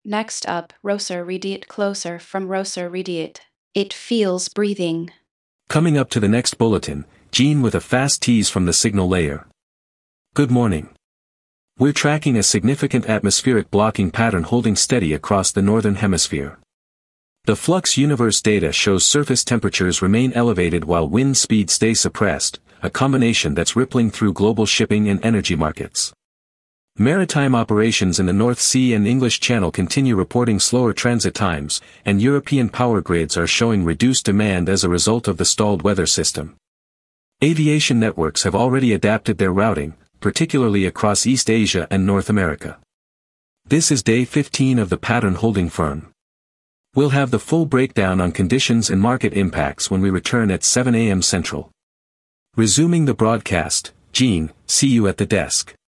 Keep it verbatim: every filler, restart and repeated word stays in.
Next up, Roser Radiate Closer from Roser Radiate. It feels breathing. Coming up to the next bulletin, Gene with a fast tease from the signal layer. Good morning. We're tracking a significant atmospheric blocking pattern holding steady across the northern hemisphere. The Flux Universe data shows surface temperatures remain elevated while wind speed stays suppressed, a combination that's rippling through global shipping and energy markets. Maritime operations in the North Sea and English Channel continue reporting slower transit times, and European power grids are showing reduced demand as a result of the stalled weather system. Aviation networks have already adapted their routing, particularly across East Asia and North America. This is day fifteen of the pattern holding firm. We'll have the full breakdown on conditions and market impacts when we return at seven a m Central. Resuming the broadcast, Gene, see you at the desk.